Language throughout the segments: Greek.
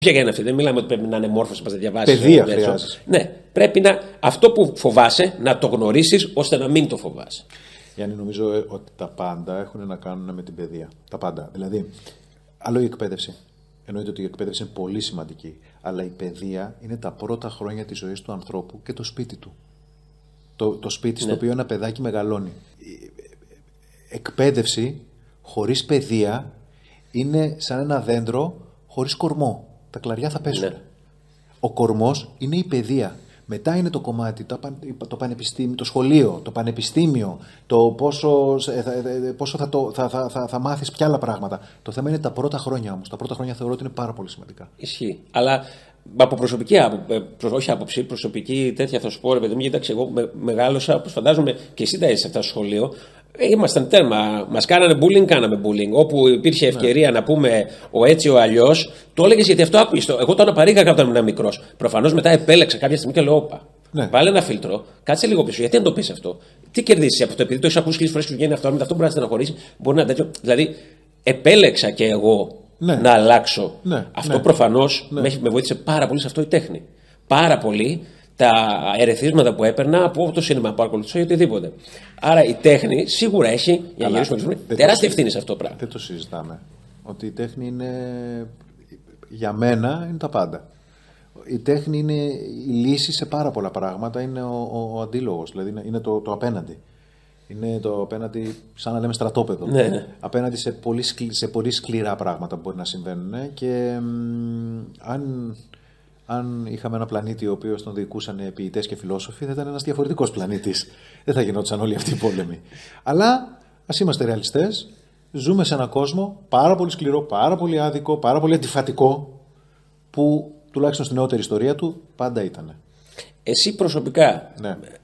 Ποια είναι αυτή, δεν μιλάμε ότι πρέπει να είναι μόρφωση, να διαβάσει. Παιδεία χρειάζεται. Ναι, πρέπει να αυτό που φοβάσαι να το γνωρίσεις ώστε να μην το φοβάσαι. Γιάννη, νομίζω ότι τα πάντα έχουν να κάνουν με την παιδεία. Τα πάντα. Δηλαδή, άλλο η εκπαίδευση. Εννοείται ότι η εκπαίδευση είναι πολύ σημαντική. Αλλά η παιδεία είναι τα πρώτα χρόνια της ζωής του ανθρώπου και το σπίτι του. Το σπίτι στο οποίο ένα παιδάκι μεγαλώνει. Εκπαίδευση χωρίς παιδεία είναι σαν ένα δέντρο χωρίς κορμό. Τα κλαριά θα πέσουν. Ναι. Ο κορμός είναι η παιδεία. Μετά είναι το κομμάτι, το πανεπιστήμιο, το σχολείο, το πανεπιστήμιο, το πόσο θα μάθεις ποια άλλα πράγματα. Το θέμα είναι τα πρώτα χρόνια όμως. Τα πρώτα χρόνια θεωρώ ότι είναι πάρα πολύ σημαντικά. Ισχύει. Αλλά από προσωπική προσωπική τέτοια θα σου πω, ρε παιδί μου, γιατί εγώ μεγάλωσα, όπως φαντάζομαι και εσύ τα είσαι σε αυτό το σχολείο. Ήμασταν τέρμα. Μας κάνανε bullying, κάναμε bullying. Όπου υπήρχε ευκαιρία να πούμε ο έτσι ο αλλιώς, το έλεγες γιατί αυτό άκουγες. Εγώ το αναπαρήγαγα όταν ήμουν μικρός. Προφανώς μετά επέλεξα κάποια στιγμή και λέω: όπα. Ναι. Βάλε ένα φίλτρο, κάτσε λίγο πίσω. Γιατί να το πεις αυτό? Τι κερδίσεις από αυτό? Επειδή το έχεις ακούσει χίλιες φορές και σου βγαίνει αυτό, με αυτό μπορεί να στεναχωρήσει, μπορεί να τέτοιο. Δηλαδή, επέλεξα και εγώ να αλλάξω. Αυτό προφανώς με βοήθησε πάρα πολύ σε αυτό η τέχνη. Πάρα πολύ. Τα ερεθίσματα που έπαιρνα από το σινεμά που ακολουθούσα ή οτιδήποτε. Άρα η τέχνη σίγουρα έχει τεράστια ευθύνη σε αυτό το πράγμα. Δεν το συζητάμε. Ότι η τέχνη είναι, για μένα, είναι τα πάντα. Η τέχνη είναι η λύση σε πάρα πολλά πράγματα. Είναι ο αντίλογος, δηλαδή είναι το απέναντι. Είναι το απέναντι, σαν να λέμε στρατόπεδο. Ναι. Απέναντι σε πολύ σκληρά πράγματα που μπορεί να συμβαίνουν. Και αν είχαμε ένα πλανήτη ο οποίος τον διοικούσαν ποιητές και φιλόσοφοι, θα ήταν ένας διαφορετικός πλανήτης. Δεν θα γινόντουσαν όλοι αυτοί οι πόλεμοι. Αλλά ας είμαστε ρεαλιστές. Ζούμε σε έναν κόσμο πάρα πολύ σκληρό, πάρα πολύ άδικο, πάρα πολύ αντιφατικό, που τουλάχιστον στην νεότερη ιστορία του πάντα ήταν. Εσύ προσωπικά,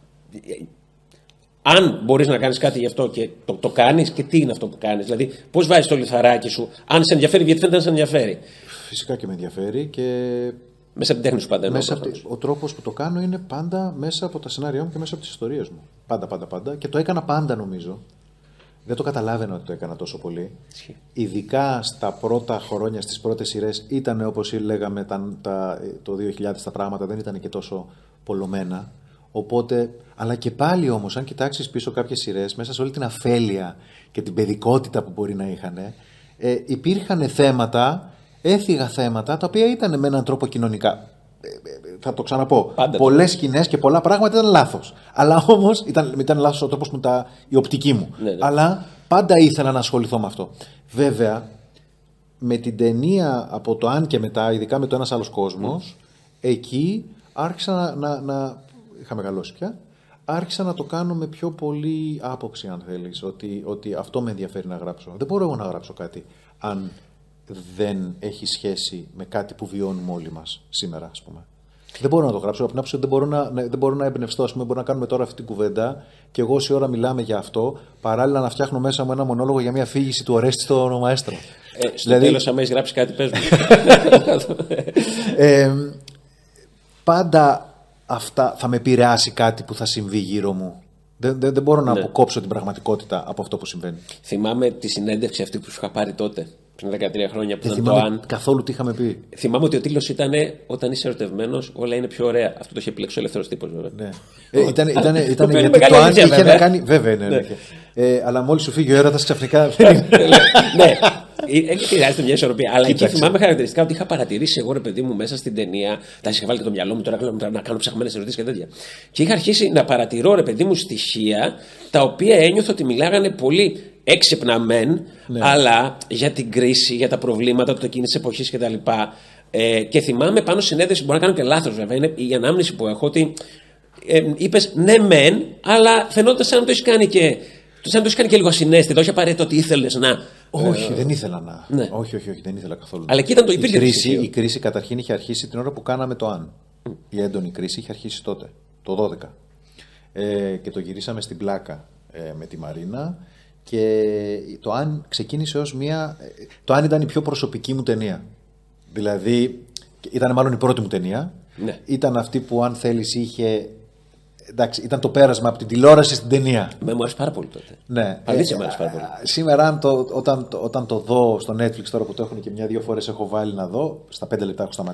αν μπορείς να κάνεις κάτι γι' αυτό και το κάνεις, και τι είναι αυτό που κάνεις? Δηλαδή, πώς βάζεις το λιθαράκι σου, αν σε ενδιαφέρει, γιατί φαίνεται να σε ενδιαφέρει? Φυσικά και με ενδιαφέρει και. Μέσα από την τέχνη σου πάντα. Ο τρόπος που το κάνω είναι πάντα μέσα από τα σενάρια μου και μέσα από τις ιστορίες μου. Πάντα. Και το έκανα πάντα, νομίζω. Δεν το καταλάβαινα ότι το έκανα τόσο πολύ. Ειδικά στα πρώτα χρόνια, στις πρώτες σειρές, ήταν όπως λέγαμε το 2000 τα πράγματα, δεν ήταν και τόσο πολλωμένα. Οπότε, αλλά και πάλι όμως, αν κοιτάξεις πίσω κάποιες σειρές, μέσα σε όλη την αφέλεια και την παιδικότητα που μπορεί να είχαν, υπήρχαν θέματα. Έφυγα θέματα τα οποία ήταν με έναν τρόπο κοινωνικά. Θα το ξαναπώ. Πολλές σκηνές και πολλά πράγματα ήταν λάθος. Αλλά όμως ήταν λάθος ο τρόπος η οπτική μου. Ναι. Αλλά πάντα ήθελα να ασχοληθώ με αυτό. Βέβαια, με την ταινία από το Αν και μετά, ειδικά με το Ένας Άλλος Κόσμος, εκεί άρχισα να είχα μεγαλώσει πια. Άρχισα να το κάνω με πιο πολύ άποψη, αν θέλεις, ότι αυτό με ενδιαφέρει να γράψω. Δεν μπορώ εγώ να γράψω κάτι αν δεν έχει σχέση με κάτι που βιώνουμε όλοι μας σήμερα, ας πούμε. Δεν μπορώ να το γράψω από την άποψη ότι δεν μπορώ να εμπνευστώ. Ας πούμε, μπορούμε να κάνουμε τώρα αυτή την κουβέντα και εγώ όση ώρα μιλάμε για αυτό, παράλληλα να φτιάχνω μέσα μου ένα μονόλογο για μια αφήγηση του Ορέστη στο Μαέστρο. Στο τέλος, άμα έχεις γράψει κάτι, πες μου. Πάντα αυτά θα με επηρεάσει κάτι που θα συμβεί γύρω μου. Δεν μπορώ να αποκόψω την πραγματικότητα από αυτό που συμβαίνει. Θυμάμαι τη συνέντευξη αυτή που σου είχα πάρει τότε, πριν 13 χρόνια, που δεν ήταν το Αν. Καθόλου τι είχαμε πει. Θυμάμαι ότι ο τίτλος ήταν «Όταν είσαι ερωτευμένος, όλα είναι πιο ωραία». Αυτό το είχε επιλέξει ο ελεύθερος τύπος, βέβαια. Ναι. Ήταν γιατί το Αν είχε να κάνει. Βέβαια είναι. Αλλά μόλις σου φύγει ο έρωτας ξαφνικά. Ναι. Χρειάζεται μια ισορροπία. Αλλά εκεί θυμάμαι χαρακτηριστικά ότι είχα παρατηρήσει εγώ, ρε παιδί μου, μέσα στην ταινία. Τα είχα βάλει το μυαλό μου τώρα να κάνω ψαχμένες ερωτήσεις και τέτοια. Και είχα αρχίσει να παρατηρώ, ρε παιδί μου, στοιχεία τα οποία ένιωθα ότι μιλάγανε πολύ έξυπνα μεν, αλλά για την κρίση, για τα προβλήματα του εκείνης της εποχής κτλ. Και θυμάμαι πάνω στη συνέντευξη, μπορεί να κάνω και λάθος βέβαια, είναι η ανάμνηση που έχω ότι είπες ναι μεν, αλλά φαινόταν σαν να το έχει κάνει και. Σαν να το έχει κάνει και λίγο ασυναίσθητο, όχι απαραίτητο ότι ήθελες να. Όχι, δεν ήθελα να. Ναι. Όχι, δεν ήθελα καθόλου. Αλλά εκεί ήταν το υπήρχε. Η κρίση καταρχήν είχε αρχίσει την ώρα που κάναμε το Αν. Η έντονη κρίση είχε αρχίσει τότε, το 12. Και το γυρίσαμε στην Πλάκα με τη Μαρίνα. Και το Αν ξεκίνησε ως μια. Το Αν ήταν η πιο προσωπική μου ταινία. Δηλαδή, ήταν μάλλον η πρώτη μου ταινία. Ναι. Ήταν αυτή που, αν θέλεις, είχε. Εντάξει, ήταν το πέρασμα από την τηλεόραση στην ταινία. Μου άρεσε πάρα πολύ τότε. Ναι. Αλήθεια, μου άρεσε πάρα πολύ. Σήμερα, όταν το δω στο Netflix, τώρα που το έχουν και μια-δύο φορές έχω βάλει να δω, στα 5 λεπτά έχω σταματήσει.